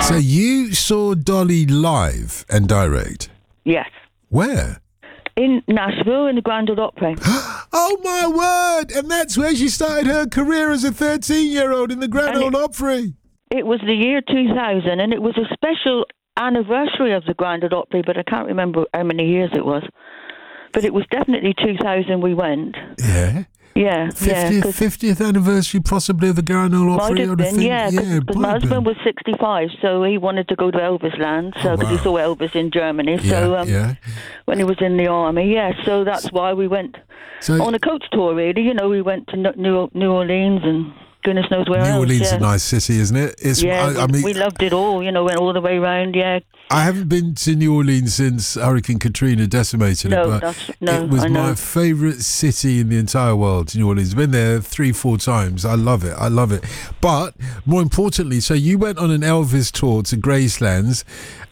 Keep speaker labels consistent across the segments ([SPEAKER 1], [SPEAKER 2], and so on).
[SPEAKER 1] So you saw Dolly live and direct?
[SPEAKER 2] Yes.
[SPEAKER 1] Where?
[SPEAKER 2] In Nashville, in the Grand Ole Opry.
[SPEAKER 1] Oh my word! And that's where she started her career as a 13-year-old in the Grand Ole Opry.
[SPEAKER 2] It was the year 2000, and it was a special anniversary of the Grand Ole Opry, but I can't remember how many years it was. But it was definitely 2000 we went.
[SPEAKER 1] Yeah.
[SPEAKER 2] Yeah,
[SPEAKER 1] 50th anniversary possibly of the Grand Ole Opry.
[SPEAKER 2] Might have been, because my husband was 65, so he wanted to go to Elvis land, so because he saw Elvis in Germany, when he was in the army, so that's why we went on a coach tour, really. You know, we went to New Orleans and goodness knows where else.
[SPEAKER 1] New Orleans is a nice city, isn't it?
[SPEAKER 2] I mean, we loved it all, you know, went all the way around,
[SPEAKER 1] I haven't been to New Orleans since Hurricane Katrina decimated it, but it was my favourite city in the entire world, New Orleans. I've been there 3-4 times. I love it. But more importantly, so you went on an Elvis tour to Gracelands,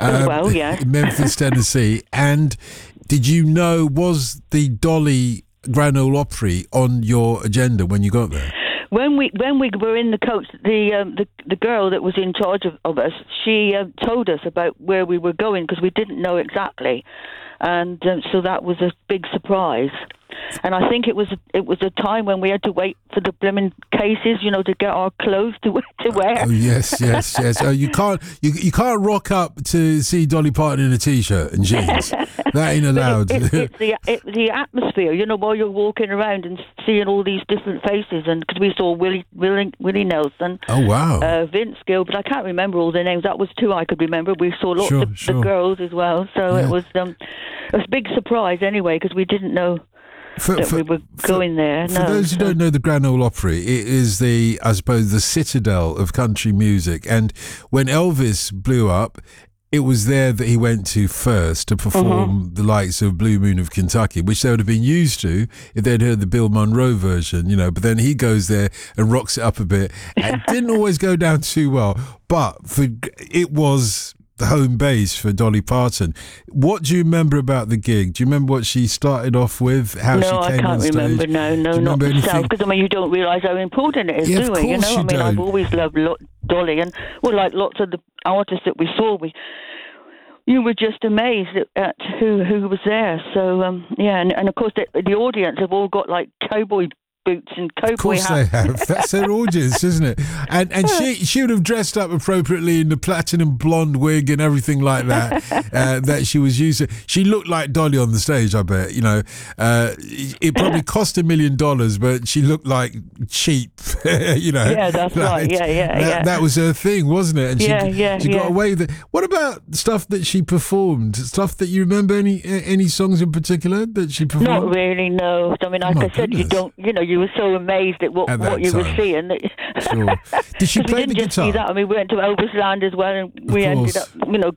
[SPEAKER 1] in Memphis, Tennessee, and did you know, was the Dolly Grand Ole Opry on your agenda when you got there?
[SPEAKER 2] When we were in the coach, the girl that was in charge of us, she told us about where we were going because we didn't know exactly, and so that was a big surprise. And I think it was a time when we had to wait for the blooming cases, you know, to get our clothes to wear.
[SPEAKER 1] Oh yes. Oh, you can't rock up to see Dolly Parton in a t-shirt and jeans. That ain't allowed.
[SPEAKER 2] It's the atmosphere, you know, while you're walking around and seeing all these different faces, and because we saw Willie Nelson.
[SPEAKER 1] Oh wow.
[SPEAKER 2] Vince Gill, but I can't remember all the names. That was two I could remember. We saw lots of the girls as well, so it was a big surprise anyway because we didn't know. We were going there.
[SPEAKER 1] For those who don't know the Grand Ole Opry, it is the citadel of country music. And when Elvis blew up, it was there that he went to first to perform the likes of Blue Moon of Kentucky, which they would have been used to if they'd heard the Bill Monroe version, you know. But then he goes there and rocks it up a bit. And it didn't always go down too well. But it was the home base for Dolly Parton. What do you remember about the gig? Do you remember what she started off with? How she came on stage?
[SPEAKER 2] No, I can't remember. No, not myself. Because I mean, you don't realise how important it is, do we? You know, I've always loved Dolly, and like lots of the artists that we saw, you were just amazed at who was there. So and of course the audience have all got like cowboy boots and cowboy hats.
[SPEAKER 1] Of course they have. That's their audience, isn't it? And she would have dressed up appropriately in the platinum blonde wig and everything like that that she was using. She looked like Dolly on the stage, I bet. You know, it probably cost $1 million, but she looked like cheap. You know.
[SPEAKER 2] Yeah, that's right. Yeah.
[SPEAKER 1] That was her thing, wasn't it? And she got away with it. What about stuff that she performed? Stuff that you remember? Any songs in particular that she performed?
[SPEAKER 2] Not really. No. I mean, like I said, you were so amazed at what you were seeing.
[SPEAKER 1] Sure. Did she play the guitar?
[SPEAKER 2] Just see that, and we went to Elvis Land as well, and we ended up,